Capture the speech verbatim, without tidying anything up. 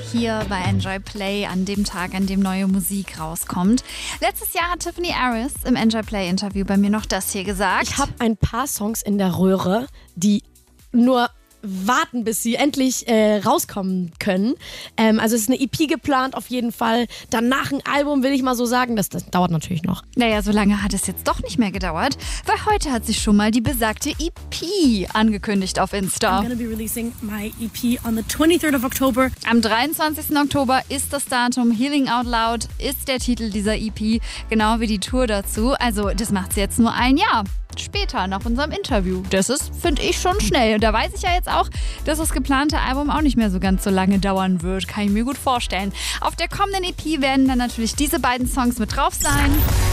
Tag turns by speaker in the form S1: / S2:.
S1: hier bei Enjoy Play an dem Tag, an dem neue Musik rauskommt. Letztes Jahr hat Tiffany Harris im Enjoy Play Interview bei mir noch das hier gesagt.
S2: Ich habe ein paar Songs in der Röhre, die nur warten, bis sie endlich äh, rauskommen können. Ähm, also es ist eine E P geplant auf jeden Fall. Danach ein Album, will ich mal so sagen. Das, das dauert natürlich noch.
S1: Naja, so lange hat es jetzt doch nicht mehr gedauert, weil heute hat sie schon mal die besagte E P angekündigt auf Insta.
S3: I'm gonna be releasing my E P on the twenty-third of October.
S1: Am dreiundzwanzigsten Oktober ist das Datum. Healing Out Loud ist der Titel dieser E P, genau wie die Tour dazu. Also das macht sie jetzt nur ein Jahr später nach unserem Interview. Das ist, finde ich, schon schnell. Und da weiß ich ja jetzt auch, dass das geplante Album auch nicht mehr so ganz so lange dauern wird. Kann ich mir gut vorstellen. Auf der kommenden E P werden dann natürlich diese beiden Songs mit drauf sein.